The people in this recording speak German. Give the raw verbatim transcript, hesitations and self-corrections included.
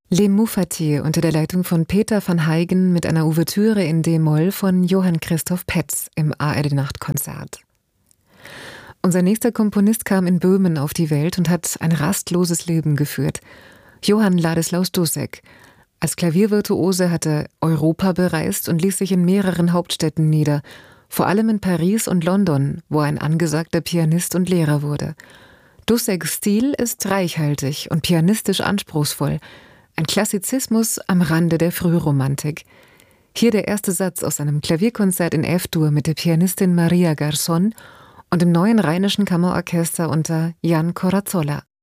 Les Moufatiers unter der Leitung von Peter van Huygen mit einer Ouvertüre in d-Moll von Johann Christoph Petz im A R D-Nachtkonzert. Unser nächster Komponist kam in Böhmen auf die Welt und hat ein rastloses Leben geführt. Johann Ladislaus Dussek. Als Klaviervirtuose hat er Europa bereist und ließ sich in mehreren Hauptstädten nieder, vor allem in Paris und London, wo er ein angesagter Pianist und Lehrer wurde. Dusseks Stil ist reichhaltig und pianistisch anspruchsvoll, ein Klassizismus am Rande der Frühromantik. Hier der erste Satz aus seinem Klavierkonzert in F-Dur mit der Pianistin Maria Garçon und dem Neuen Rheinischen Kammerorchester unter Jan Corazzolla.